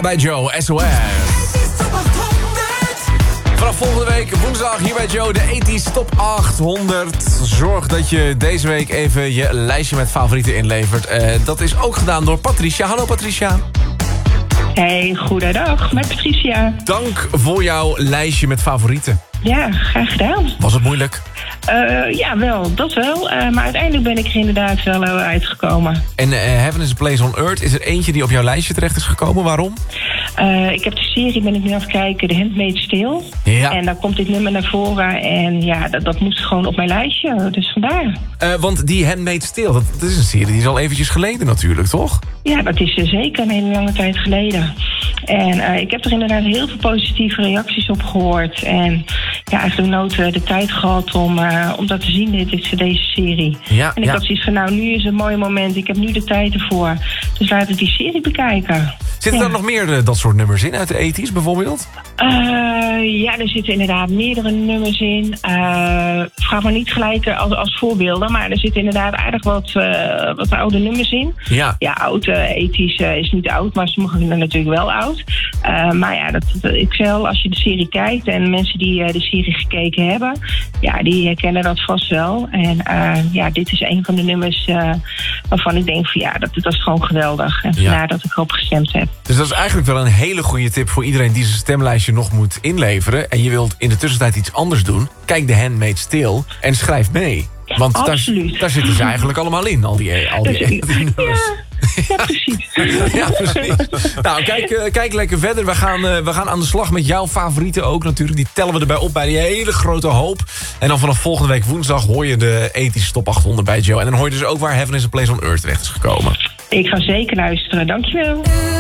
bij Joe, SOS. Vanaf volgende week, woensdag, hier bij Joe, de 80s Top 800. Zorg dat je deze week even je lijstje met favorieten inlevert. Dat is ook gedaan door Patricia. Hallo Patricia. Hey, goedendag, met Patricia. Dank voor jouw lijstje met favorieten. Ja, graag gedaan. Was het moeilijk? Ja, wel, dat wel. Maar uiteindelijk ben ik er inderdaad wel uitgekomen. En Heaven is a Place on Earth, is er eentje die op jouw lijstje terecht is gekomen? Waarom? Ik heb de serie, ben ik nu aan het kijken, The Handmaid's Tale. Ja. En daar komt dit nummer naar voren. En ja, dat moest gewoon op mijn lijstje, dus vandaar. Want die Handmaid's Tale, dat is een serie die is al eventjes geleden natuurlijk, toch? Ja, dat is zeker een hele lange tijd geleden. En ik heb er inderdaad heel veel positieve reacties op gehoord. En ja, eigenlijk nooit de tijd gehad om dat te zien, deze serie. Ja, en ik had zoiets van, nou, nu is een mooi moment. Ik heb nu de tijd ervoor. Dus laten we die serie bekijken. Zitten er nog meer dat soort nummers in uit de 80's bijvoorbeeld? Ja, er zitten inderdaad meerdere nummers in. Vraag maar niet gelijk als voorbeelden. Maar er zitten inderdaad aardig wat oude nummers in. Ja. Ja, oud, 80's is niet oud, maar sommige zijn natuurlijk wel oud. Maar ja, ik zal, als je de serie kijkt en mensen die de serie gekeken hebben, ja, die herkennen dat vast wel. En ja, dit is een van de nummers waarvan ik denk van ja, dat is gewoon geweldig. En vandaar dat ik erop gestemd heb. Dus dat is eigenlijk wel een hele goede tip voor iedereen die zijn stemlijstje nog moet inleveren. En je wilt in de tussentijd iets anders doen. Kijk The Handmaid's Tale en schrijf mee. Want daar zitten ze eigenlijk allemaal in, al die nummers. Ja, precies. Ja, precies. Nou, kijk lekker verder. We gaan aan de slag met jouw favorieten ook natuurlijk. Die tellen we erbij op bij die hele grote hoop. En dan vanaf volgende week woensdag hoor je de 80's Top 800 bij Joe. En dan hoor je dus ook waar Heaven is a Place on Earth terecht is gekomen. Ik ga zeker luisteren, dankjewel.